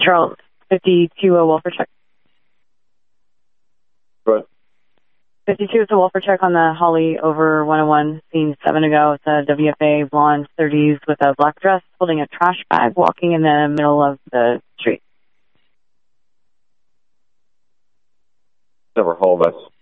Charles, 52 Wolfer check. Good. 52 is a Wolfer check on the Holly over 101, seen 7 ago. It's a WFA blonde 30s with a black dress holding a trash bag walking in the middle of the street. Never hold us.